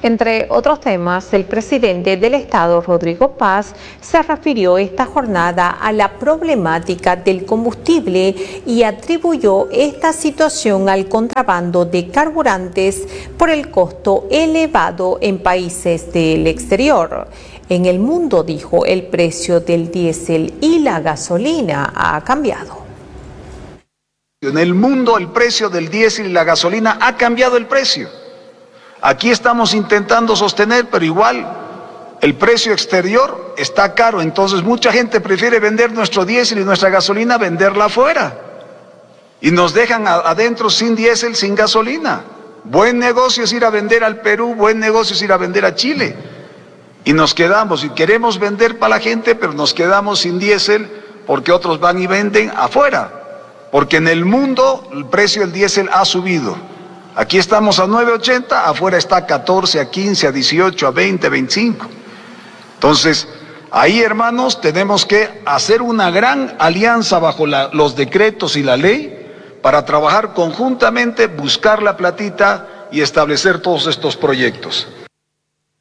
Entre otros temas, el presidente del Estado, Rodrigo Paz, se refirió esta jornada a la problemática del combustible y atribuyó esta situación al contrabando de carburantes por el costo elevado en países del exterior. En el mundo, dijo, el precio del diésel y la gasolina ha cambiado. En el mundo el precio del diésel y la gasolina ha cambiado el precio. Aquí estamos intentando sostener, pero igual el precio exterior está caro, entonces mucha gente prefiere vender nuestro diésel y nuestra gasolina, venderla afuera. Y nos dejan adentro sin diésel, sin gasolina. Buen negocio es ir a vender al Perú, buen negocio es ir a vender a Chile. Y nos quedamos, y queremos vender para la gente, pero nos quedamos sin diésel porque otros van y venden afuera. Porque en el mundo el precio del diésel ha subido. Aquí estamos a 9.80, afuera está a 14, a 15, a 18, a 20, 25. Entonces, ahí, hermanos, tenemos que hacer una gran alianza bajo los decretos y la ley para trabajar conjuntamente, buscar la platita y establecer todos estos proyectos.